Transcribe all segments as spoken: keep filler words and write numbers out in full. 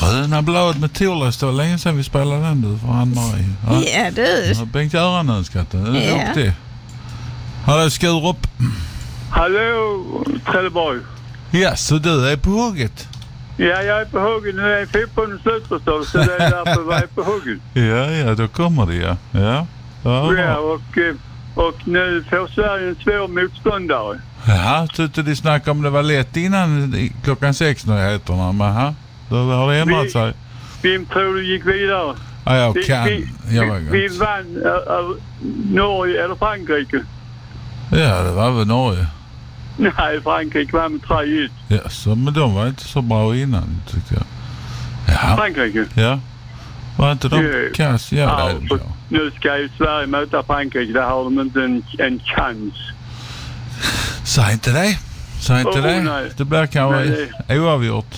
Gröna blad med Torlös, det var länge sedan vi spelade den du för Ann-Marie. Ja, ja du. Ja, Bengt-Göran önskat det. Ja. Och det. Hallå Skurup. Hallå Trelleborg. Ja, så du är på hugget? Ja, jag är på hugget. Nu är fotbollen slut förstås, så det är därför jag är på hugget. Ja, ja, då kommer det, ja. Ja, ja, ja och, och nu får Sverige en svår motståndare. Ja, tyckte de snackade om det var lätt innan klockan sex nyheterna, men ha, då har det ändrat sig. Vem tror du gick vidare? Ja, jag vi, kan. Vi, jag vi, vi vann äh, äh, Norge eller Frankrike? Ja, det var väl Norge. Nej, Frankrike var med tre ett. Ja, så, men de var inte så bra innan, tyckte jag. Ja. Frankrike? Ja. Var inte de ja. kass? Ja, ja, det är nu ska ju Sverige möta Frankrike. Där har de inte en, en chans. Säg inte det. Säg inte oh, det. Nej. Det blir kanske det... oavgjort.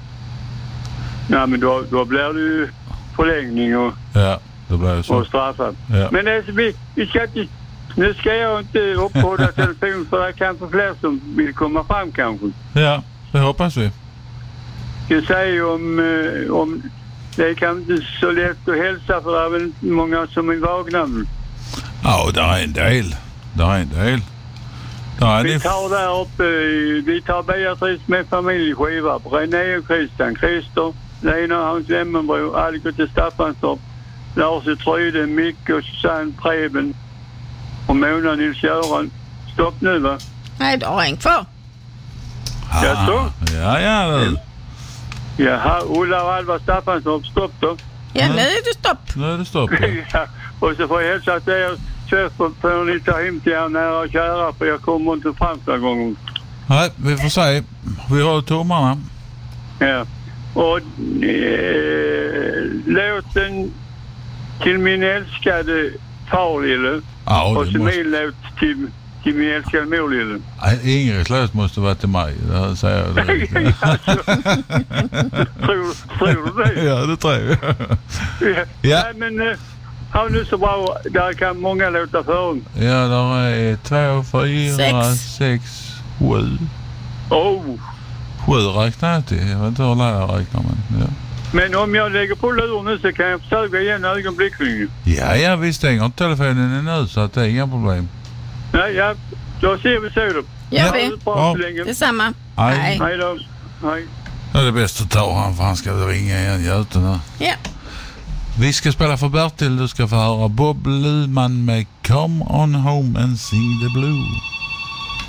Nej, men då, då blir det ju förlängning och, ja, då blir det så. och straffat. Ja. Men alltså, vi, vi ska inte... Nu ska jag inte uppehålla telefon för det är kanske fler som vill komma fram kanske. Ja, det hoppas vi. Jag säger om, om det är kanske inte så lätt att hälsa för det är väl många som är vagna. Ja, det är en del. Det är en del. Är vi det... tar där uppe, vi tar Beatrice med familjeskiva. René och Christian, Christer, Lena och Hans Lemmenbro, Alko till Staffanstorp, Lars i Tryde, Micke och Susanne Preben. Och Mona Nils-Göran. Stopp nu va? Nej, du har en kvar. Ah, ja, så? Ja, ja. Det. Jaha, Ulla och Alva Staffanstorp. Stopp då. Ja, nu är det stopp. Nu är det stopp. Ja. ja, och så får jag hälsa att jag köper för ni tar hem till er nära och kära för jag kommer inte fram så gången. Nej, vi får se. Vi har tummarna. Ja. Och eh, låten till min älskade far lille. Ja, och så måste... min låt till, till min älskade mor lille. Nej, Ingrids låt måste vara till mig. Det säger jag det. tror, tror du det? Ja, det tror jag. ja. ja. Nej, men eh, har nu så bra. Där kan många låta för. Ja, där är två, fyra, sex, sex sju. Oh. Sju räknar jag till. Jag vet inte hur lär jag räknar, men ja. Men om jag lägger på luren nu så kan jag försöka igen ögonblickligen. Ja, ja, vi stänger inte telefonen nu så att det är inga problem. Nej, ja. Då ser vi så då. Gör vi. Ja. Detsamma. Hej. Hej då. Hej. Det är det bäst att ta han för han ska ringa igen Göte nu. Ja. Vi ska spela för Bertil. Du ska få höra Bob Luman med Come On Home and Sing the Blue.